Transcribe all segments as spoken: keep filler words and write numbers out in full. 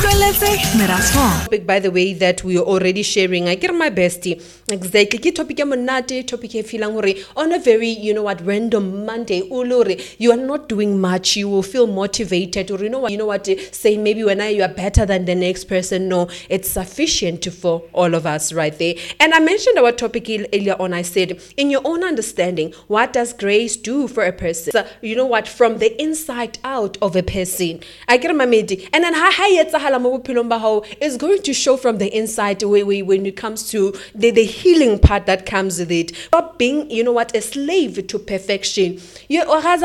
Topic, by the way, that we are already sharing. I get my bestie. Exactly. Ki topic ya monate, topic ya feeling hore. On a very, you know what, random Monday, ulore, you are not doing much. You will feel motivated, or you know what, you know what, saying maybe when I you are better than the next person. No, it's sufficient for all of us right there. And I mentioned our topic earlier on. I said, in your own understanding, what does grace do for a person? So, you know what, from the inside out of a person. I get my medi. And then how is going to show from the inside way when it comes to the, the healing part that comes with it. Stop being, you know what, a slave to perfection. You but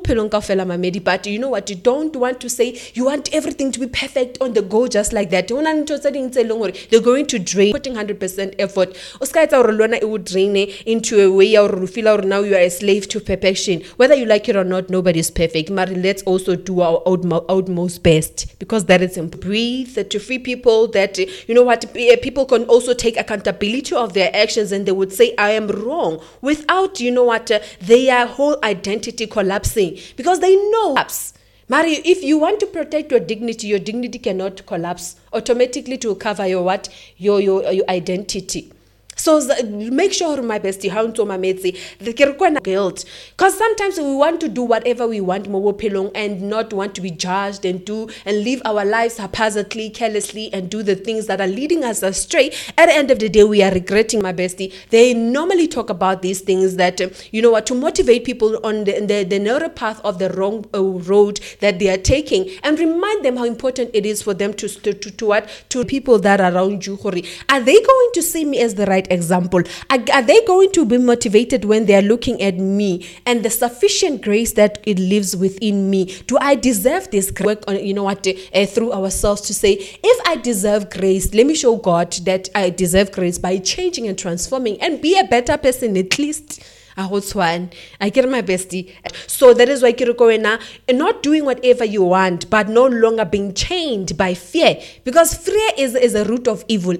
you know what, you don't want to say you want everything to be perfect on the go just like that. They're going to drain, putting one hundred percent effort. It would drain into a way or feel now you are a slave to perfection. Whether you like it or not, nobody is perfect. But let's also do our utmost best, because that is important. Breathe, to free people, that you know what, people can also take accountability of their actions, and they would say I am wrong without, you know what, uh, their whole identity collapsing, because they know. Mario, if you want to protect your dignity, your dignity cannot collapse automatically to cover your what, your your, your identity. So make sure, my bestie, how to my mates, the guilt, because sometimes we want to do whatever we want, and not want to be judged, and do and live our lives haphazardly, carelessly, and do the things that are leading us astray. At the end of the day, we are regretting, my bestie. They normally talk about these things that you know what, to motivate people on the the, the narrow path of the wrong uh, road that they are taking, and remind them how important it is for them to to to, to what to people that are around you. Are they going to see me as the right example? Are, are they going to be motivated when they are looking at me and the sufficient grace that it lives within me? Do I deserve this work on, you know what, uh, through ourselves to say, if I deserve grace, let me show God that I deserve grace by changing and transforming and be a better person at least. I get my bestie. So that is why Kiriko not doing whatever you want, but no longer being chained by fear, because fear is, is a root of evil.